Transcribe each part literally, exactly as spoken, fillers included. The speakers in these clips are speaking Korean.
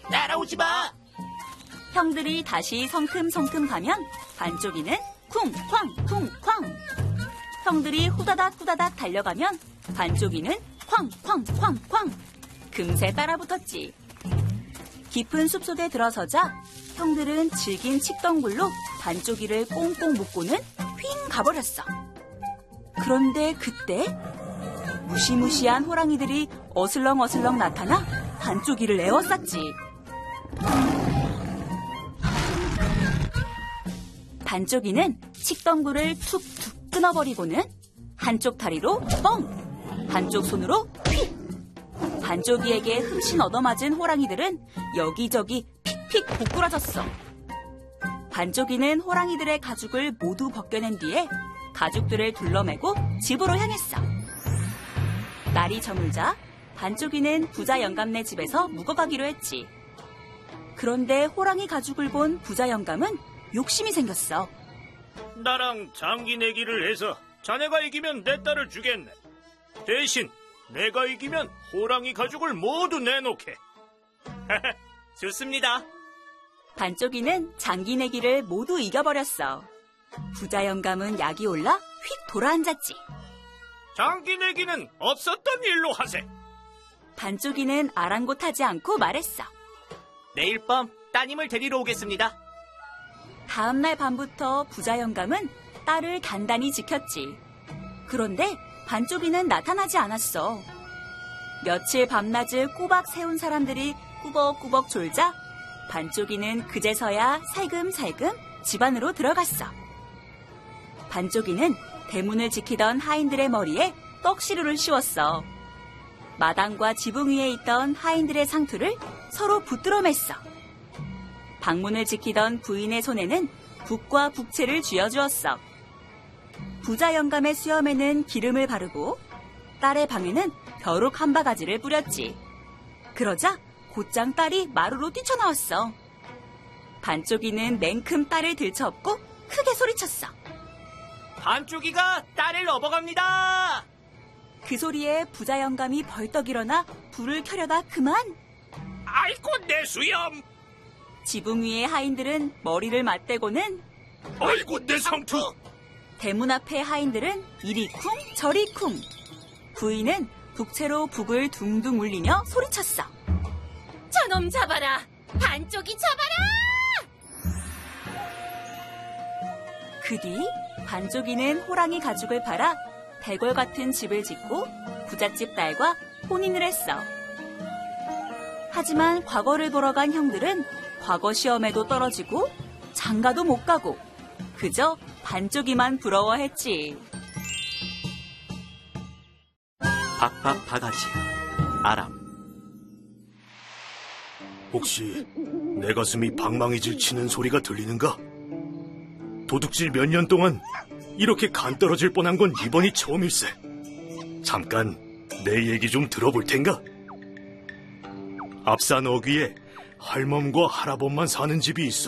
따라오지 마! 형들이 다시 성큼성큼 가면 반쪽이는 쿵쾅 쿵쾅. 형들이 후다닥 후다닥 달려가면 반쪽이는 쾅쾅쾅쾅. 금세 따라붙었지. 깊은 숲속에 들어서자 형들은 질긴 칡덩굴로 반쪽이를 꽁꽁 묶고는 휙 가버렸어. 그런데 그때 무시무시한 호랑이들이 어슬렁어슬렁 나타나 반쪽이를 에워쌌지. 반쪽이는 칡덩굴을 툭툭 끊어버리고는 한쪽 다리로 뻥, 한쪽 손으로 휙. 반쪽이에게 흠씬 얻어맞은 호랑이들은 여기저기 픽픽 고꾸라졌어. 반쪽이는 호랑이들의 가죽을 모두 벗겨낸 뒤에 가죽들을 둘러매고 집으로 향했어. 날이 저물자 반쪽이는 부자 영감네 집에서 묵어가기로 했지. 그런데 호랑이 가죽을 본 부자 영감은 욕심이 생겼어. 나랑 장기 내기를 해서 자네가 이기면 내 딸을 주겠네. 대신 내가 이기면 호랑이 가죽을 모두 내놓게. 좋습니다. 반쪽이는 장기 내기를 모두 이겨버렸어. 부자 영감은 약이 올라 휙 돌아앉았지. 장기 내기는 없었던 일로 하세. 반쪽이는 아랑곳하지 않고 말했어. 내일 밤 따님을 데리러 오겠습니다. 다음날 밤부터 부자 영감은 딸을 단단히 지켰지. 그런데 반쪽이는 나타나지 않았어. 며칠 밤낮을 꼬박 세운 사람들이 꾸벅꾸벅 졸자 반쪽이는 그제서야 살금살금 집 안으로 들어갔어. 반쪽이는 대문을 지키던 하인들의 머리에 떡시루를 씌웠어. 마당과 지붕 위에 있던 하인들의 상투를 서로 붙들어 맸어. 방문을 지키던 부인의 손에는 북과 북채를 쥐어주었어. 부자 영감의 수염에는 기름을 바르고 딸의 방에는 벼룩 한 바가지를 뿌렸지. 그러자 곧장 딸이 마루로 뛰쳐나왔어. 반쪽이는 냉큼 딸을 들쳐업고 크게 소리쳤어. 반쪽이가 딸을 업어갑니다. 그 소리에 부자 영감이 벌떡 일어나 불을 켜려다 그만. 아이고 내 수염. 지붕 위의 하인들은 머리를 맞대고는 아이고 내 상투. 대문 앞의 하인들은 이리 쿵 저리 쿵. 부인은 북채로 북을 둥둥 울리며 소리쳤어. 저놈 잡아라! 반쪽이 잡아라! 그 뒤 반쪽이는 호랑이 가죽을 팔아 대궐 같은 집을 짓고 부잣집 딸과 혼인을 했어. 하지만 과거를 보러 간 형들은 과거 시험에도 떨어지고 장가도 못 가고 그저 반쪽이만 부러워했지. 박박 바가지 아람. 혹시 내 가슴이 방망이질 치는 소리가 들리는가? 도둑질 몇 년 동안 이렇게 간 떨어질 뻔한 건 이번이 처음일세. 잠깐 내 얘기 좀 들어볼 텐가? 앞산 어귀에 할멈과 할아범만 사는 집이 있어.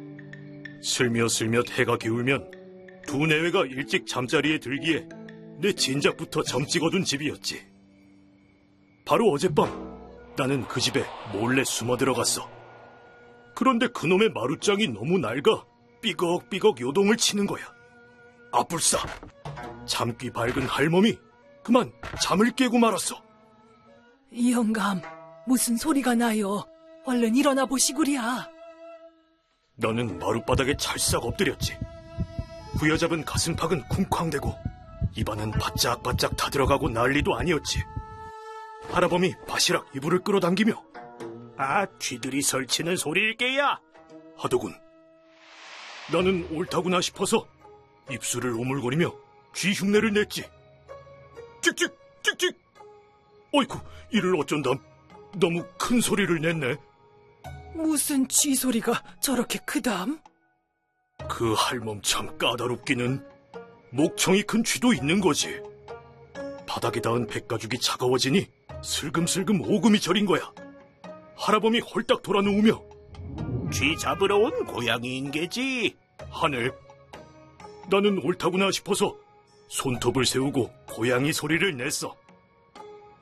슬며슬며 해가 기울면 두 내외가 일찍 잠자리에 들기에 내 진작부터 점 찍어둔 집이었지. 바로 어젯밤 나는 그 집에 몰래 숨어 들어갔어. 그런데 그놈의 마루장이 너무 낡아 삐걱삐걱 요동을 치는 거야. 아뿔싸. 잠귀 밝은 할멈이 그만 잠을 깨고 말았어. 이 영감, 무슨 소리가 나요? 얼른 일어나 보시구랴. 나는 마룻바닥에 찰싹 엎드렸지. 부여잡은 가슴팍은 쿵쾅대고 입안은 바짝바짝 타들어가고 난리도 아니었지. 할아범이 바시락 이불을 끌어당기며 아, 쥐들이 설치는 소리일 게야 하더군. 나는 옳다구나 싶어서 입술을 오물거리며 쥐 흉내를 냈지. 찍찍 찍찍. 어이쿠, 이를 어쩐담. 너무 큰 소리를 냈네. 무슨 쥐 소리가 저렇게 크담? 그 할멈 참 까다롭기는. 목청이 큰 쥐도 있는 거지. 바닥에 닿은 백가죽이 차가워지니 슬금슬금 오금이 저린 거야. 할아범이 홀딱 돌아 누우며 쥐 잡으러 온 고양이인 게지 하네. 나는 옳다구나 싶어서 손톱을 세우고 고양이 소리를 냈어.